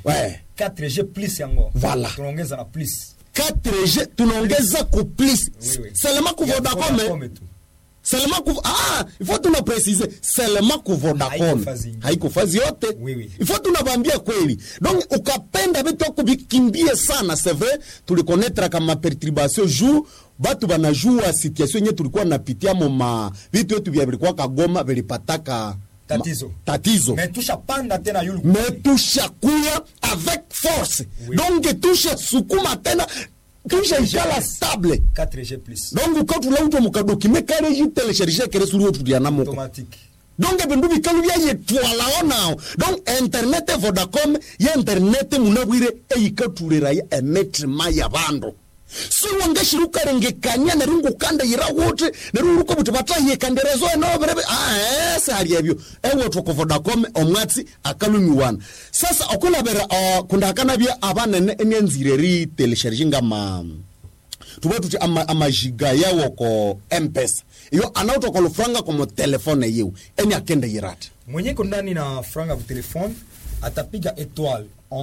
Ouais. 4G plus yango. Voilà. Tunaongeza na plus. 4G tunaongeza ku plus. Oui. Seulement ku Vodacom. Seulement ku il faut tuna préciser seulement ku Vodacom. Haiko fazi yote. Oui. Il faut tunabambia kweli. Donc ukapenda vitu kubikimbie sana, c'est vrai, tulikonnetra kama perturbation jour batu banajua situation yenye tulikuwa napitia moma vitu yetu vya vilikuwa kagoma vilipataka tatizo. Mais toucha panda tena yulu. Mais toucha kuya avec force. Oui. Donc toucha sukuma tena toucha jala stable 4G plus. Donc quand tu l'auto mukadokime kare ji télécharger kere suru otu dia namoko. Automatique. Donc bindu bikalu ya yetwala ona. Donc internet Vodacom ya internet munabwire eyikatulera ya emetre maya bando. Si wangashiruka rengekanya na rungu kanda yirawote na rungu buti batahiye kanderezo no berebe sari yabyo ewo to Vodacom omwatsi akalumiwana sasa okola bera kundakana bya abana enenzireri telecharginga ma tubatu amajiga yawo ko M-Pesa iyo anauto ko franga ko telefone yewu eni akende yirata mwenye kondani na franga ku telefone atapiga étoile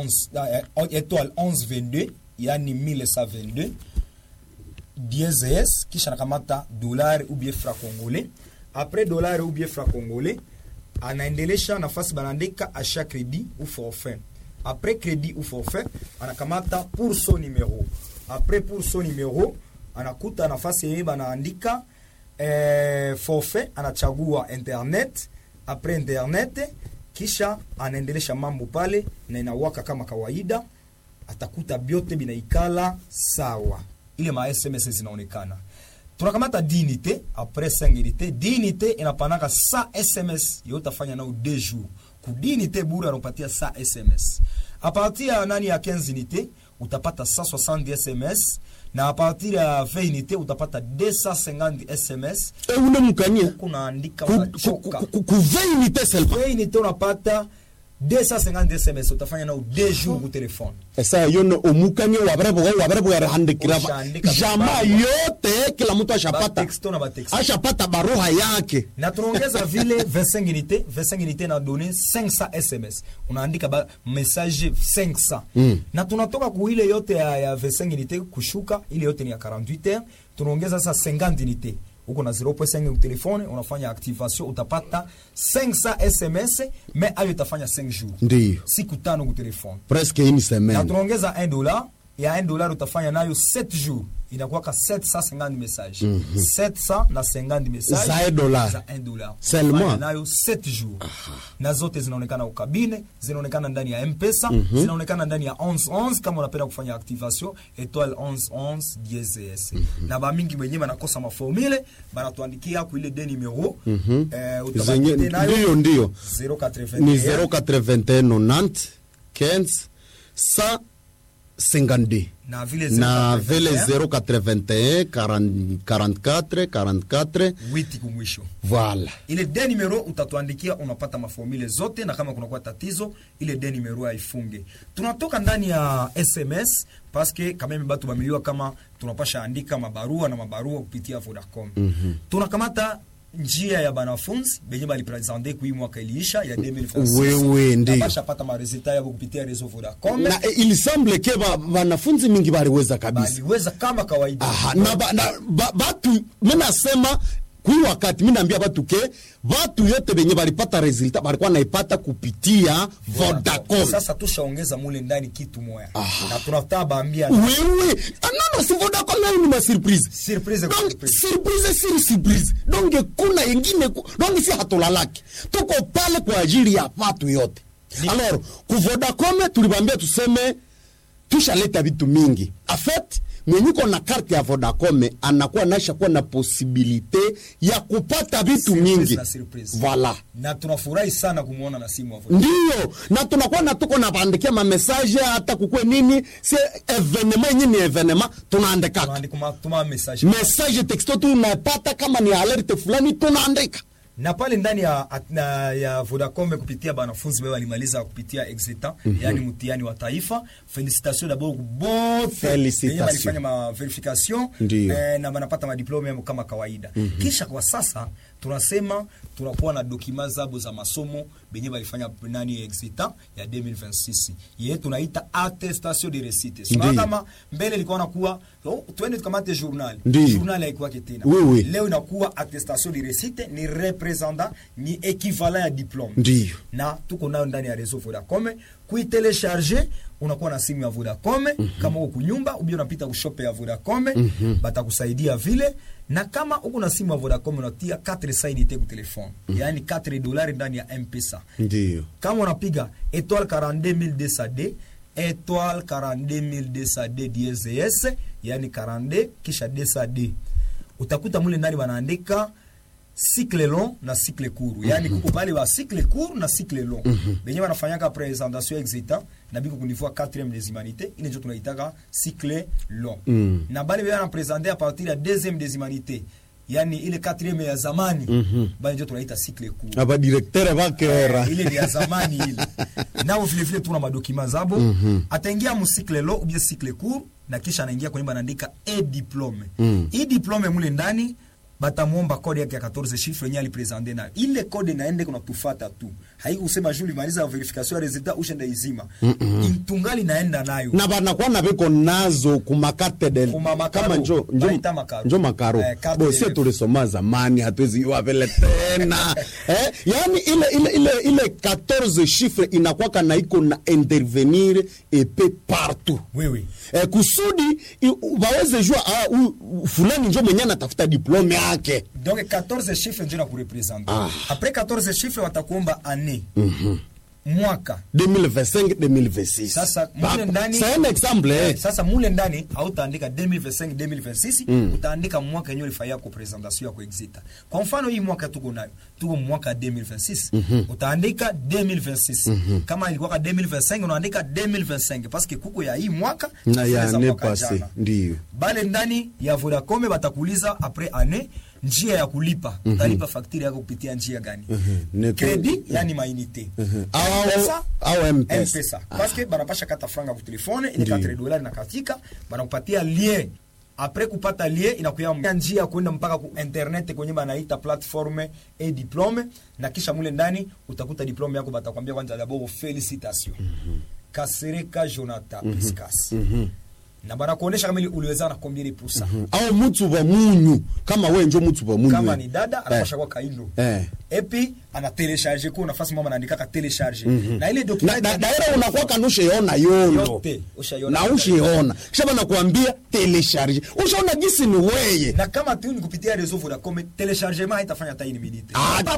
1122 yani 1122 DSS kisha nakamata dollar ou bien franc congolais. Après dollar ou bien franc congolais anaendelesha nafasi banandika achat crédit ou forfait. Après crédit ou forfait anakamata pour son numéro. Après pour son numéro anakuta nafasi yenye banaandika forfait, anachagua internet. Après internet kisha anaendelesha mambo pale na inawaka kama kawaida. Atakuta biote binaikala sawa. Ile ma SMS zinaonekana. Tunakamata dignité après 5 unité. Dignité inapanaka 100 SMS. Yote afanya nao 2 jours. Ku dignité bure anapatia 100 SMS. A partir ya nani ya 15 unité utapata 170 SMS na a partir ya 20 unité utapata 250 SMS. Ule mukania kuna andika unachoka. Ku 20 unité seulement. 20 unité unapata 250 SMS utafanya nao 2 jours au téléphone. Esa yono omukanye wabrabo ya handikira jamaa yote kila mtu ashapata baruha yake. Na tunaongeza vile 25 unités, 25 unités na donner 500 SMS. Unaandika message 500. Na tunatoka ku ile yote ya 25 unités kushuka ile yote ni ya 48 heures. Tunaongeza sasa 50 unités. Uko na 0.5 au téléphone unafanya activation utapata 500 SMS mais ayo utafanya 5 jours. Ndiyo. Siku 5 au téléphone. Presque une semaine. Na tunaongeza $1 ya $1 utafanya nayo 7 jours. Inakuwa ka 750 messages. 750 messages za $1. Za $1. Seulement nayo 7 jours. Na zote zinaonekana ukabine, zinaonekana ndani ya M-Pesa, zinaonekana ndani ya 1111 kama unapenda kufanya activation étoile 1111 DSS. Na ba mingi wenyewe wanakosa maformule, banatuandikia ku ile de numéro utabaite nayo ndio 081 ni 081 90 15 52 na vile 081 44 44 8 kumwisho. Voilà. Ile de numero utatuandikia unapata maformule zote na kama kuna kwa tatizo ile de numero haifunge. Tunatoka ndani ya SMS parce que quand même batu bamiliwa kama tunapasha andika mabarua na mabarua kupitia Vodacom. Tunakamata njia ya banafunzi benye bali presenter kui mwaka iliisha ya 2026. Oui, ndio. Basha pata ma resultat ya kupitia réseau Vodacom. Na il semble que banafunzi mingi baliweza kabisa. Baliweza kama kawaida. Na batu mimi nasema kui wakati mimi naambia batu ke watu yote benye balipata resultat balikuwa naipata kupitia Vodacom. Sasa tushaongeza mule ndani kitu moya. Na tunataka baambia. Oui. Non, si Vodacom ni ma surprise. Surprise. Donc surprise. Donc kuna yengine donc si hatolalaki. Tuko pale kwa ajili ya watu yote. Alors, ku Vodacom tulibambia tuseme tushaleta vitu mingi. En fait, mwenye uko na karte ya Vodacom anakuwa nasha kuwa na posibilite ya kupata vitu mingi. Voilà. Na tunafurahi sana kumuona na simu ya Vodacom. Ndio. Na tunakuwa tuko na bandikia ma message hata kukwe nini, si evenement nyini evenement tunaandika. Tunaandika message. Message texto tunapata kama ni alert fulani tunaandika. Na pale ndani ya Vodacom kupitia banafunzi wao walimaliza kupitia exetan, yani mtihani wa taifa. Félicitations d'abord bon. Félicitations. Walifanya ma verification na wanapata ma diplome kama kawaida. Kisha kwa sasa tunasema tunakuwa na dokima zabo za masomo benye balifanya nani exita ya 2026 yeye tunaita attestation de réussite. Sio kama mbele ilikuwa nakuwa twende tukamate journal haikuwa tena. Leo inakuwa attestation de réussite, ni representant, ni equivalent ya diplome. Ndiyo. Na tuko nayo ndani ya réseau Vodacom. Kuitelecharger unakuwa na simu ya Vodacom, kama uko nyumba ubio unapita kushope ya Vodacom, batakusaidia vile. Na kama uko na simu ya Vodacom unatia 4 sainite ku telefone, yani $4 ndani ya M-Pesa. Ndiyo. Kama unapiga étoile 42200D étoile 42200D DSS, yani 42 kisha DSD, utakuta mule ndani wanaandika cycle long na cycle court, yani kuko pale wa cycle court na cycle long. Benye wanafanyaka présentation exita na biko kunivua 4e des humanités, ile ndio tunaitaka cycle long. Na bale bana présenter à partir ya 2e des humanités, yani ile 4e ya zamani, bale ndio tunaita cycle court. Aba directeur bakera ile ni ya zamani ile. Nao vile vile tuna madokima zabo, ataingia mu cycle long ou bien cycle court, na kisha anaingia kwenye banaandika diplome. Diplome mule ndani batamuomba kode yake ya 14 chiffres yenye alipresente na ile kode naende kuna tufata tu. Haikusema juli maliza verification ya resultat ushenda izima. Tungali naenda nayo. Na banakuwa na beko nazo kumakate del. Kama njo makaro. Bo sio tulisoma zamani hatuwezi wapele tena. Yani ile 14 chiffres inakuwa na iko na intervenir epais partout. Oui. Kusudi waweze jua fulani njo mwenye anatafuta diplome yake. Donc 14 chiffres ndio na kurepresenter. Après 14 chiffres watakuomba année. Mwaka 2025-2026. Sasa mule ndani c'est un exemple. Sasa mule ndani hautaandika 2025-2026, utaandika mwaka yenyewe ulifanya kwa presentation yako exita. Kwa mfano hii mwaka tuko nayo, tuko mwaka 2026, utaandika 2026. Kama ilikuwa 2025 unaandika 2025 parce que kuko ya hii mwaka na ya année passée. Ndio. Bale ndani ya Vodacom batakuuliza après année njia ya kulipa, utalipa facture yako kupitia njia gani? Credit yani mainite. Au M-Pesa. Parce que banapasha kata franga kwa telefone, ile $4 na katika, banakupatia lien. Après kupata lien inakuya njia ya kwenda mpaka ku internet kwenye banaita platform diplome, na kisha mule ndani utakuta diplome yako batakwambia kwanza d'abord félicitations. Kasereka Jonathan Piscas. Na bana kuonesha kama uliweza na combien de pourcent. Au mtu wa munyu, kama wewe ndio mtu wa munyu. Kama ni dada anapasha kwa kailo. Et puis ana télécharger kwa nafasi mama anaandika ka télécharger. Na ile document daira unakuwa kanusha yona yondo. Na ushiona. Kisha bana kuambia télécharger. Ushaona jinsi ni wewe. Na kama tu ni kupitia réseau Vodacom, téléchargement haitafanya hata ini minute.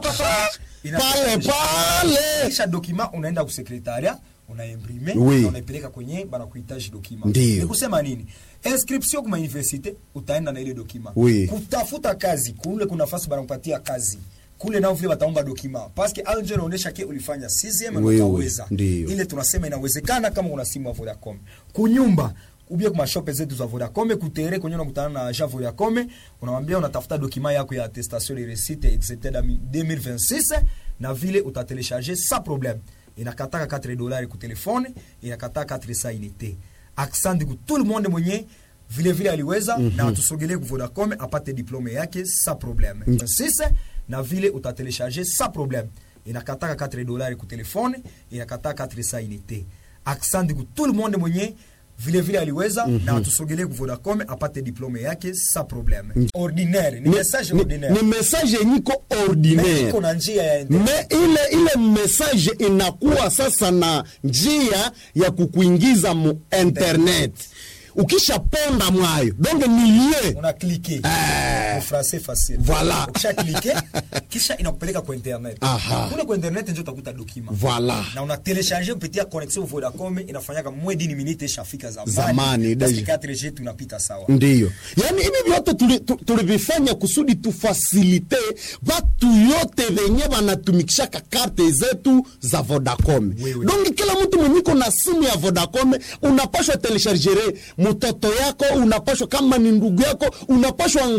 Pale. Kisha document unaenda ku secrétariat, unaimprime, na unaipeleka kwenye bana kuhitaji document. Ni kusema nini? Inscription kwa université utaenda na ile document. Kutafuta kazi, kule kuna nafasi bana kupatia kazi. Kule nao vile wataomba document. Parce que anje inaonyesha ke ulifanya 6e na utaweza. Ile tunasema inawezekana kama una simu ya Vodacom. Kunyumba ubia kwa shop zetu za Vodacom, kutere kwenye unakutana na agent Vodacom, unamwambia unatafuta document yako ya attestation de réussite etc 2026 na vile utatelecharger sans problème. Inakataka $4 ku telefone, inakataka 4 sainite. Accent ku tout le monde mwenye vile vile aliweza na tusogelee ku Vodacom apate diplome yake sans problème. Sasa na vile utatelecharger sans problème. Inakataka $4 ku telefone, inakataka 4 sainite. Accent ku tout le monde mwenye vile vile aliweza na tusogelee ku Vodacom apate diplome yake sans problème. Ordinaire, ni message ordinaire. Ni message niko ordinaire. Kuna njia ya internet. Ile message inakuwa sasa na njia ya kukuingiza mu internet. Ukisha ponda mwayo donc ni lié, una cliquer en français facile, voilà, ukisha cliquer kisha inakupeleka kwa internet. Kule kwa internet ndio utakuta document, voilà, na una télécharger kupitia connexion Vodacom, inafanyaka moins d'une minute ishafika zamani parce que 4G tunapita sawa. Ndio yani hivi vyote tulivifanya kusudi tufasilite watu yote wenye wanatumikisha karte zetu za Vodacom. Donc kila mtu mwenye na simu ya Vodacom unapaswa télécharger mtoto yako, unapaswa kama ni ndugu yako, unapaswa angalia tu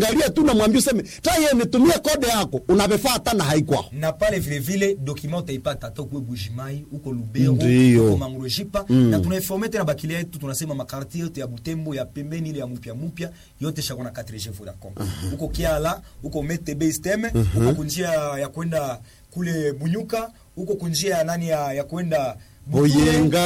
unamwambia useme taye nitumie kode yako unabefuata na haikwao. Na pale vile vile document utaipata hata kwa Bujimai uko Lubero uko Mangurejipa na tunaiforme tena bakilia yetu tunasema makarti yote ya Butembo ya pembeni ile ya mpya yote shako na 4G Vodacom. Uko Kiala uko Metebe System uko kunjia ya kwenda kule Bunyuka uko kunjia ya nani ya kwenda Boyenga